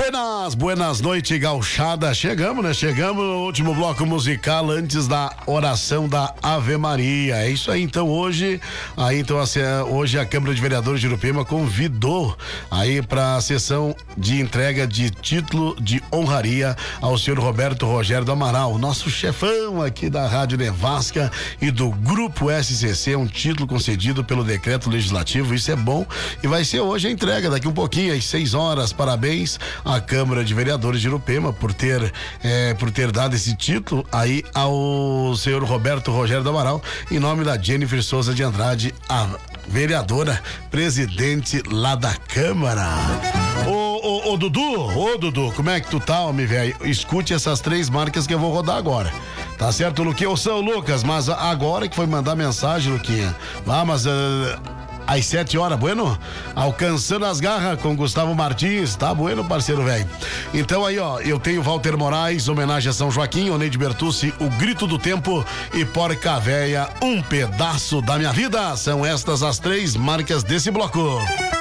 Buenas noites, gauchada. Chegamos, né? Chegamos no último bloco musical antes da oração da Ave Maria. É isso aí, então hoje a Câmara de Vereadores de Urupema convidou aí para a sessão de entrega de título de honraria ao senhor Roberto Rogério do Amaral, nosso chefão aqui da Rádio Nevasca e do Grupo SCC, um título concedido pelo decreto legislativo. Isso é bom e vai ser hoje a entrega, daqui um pouquinho, às 6 horas. Parabéns à Câmara de Vereadores de Urupema por ter dado esse título aí ao senhor Roberto Rogério do Amaral, em nome da Jennifer Souza de Andrade, a vereadora presidente lá da Câmara. Ô Dudu, como é que tu tá, homem velho? Escute essas 3 marcas que eu vou rodar agora. Tá certo, Luquinha? Eu sou o Lucas, mas agora que foi mandar mensagem, Luquinha. Às 7 horas, bueno? Alcançando as garras com Gustavo Martins, tá bueno, parceiro velho? Então aí, ó, eu tenho Walter Moraes, homenagem a São Joaquim, Oneide Bertucci, O Grito do Tempo e Porca Véia, Um Pedaço da Minha Vida. São estas as 3 marcas desse bloco.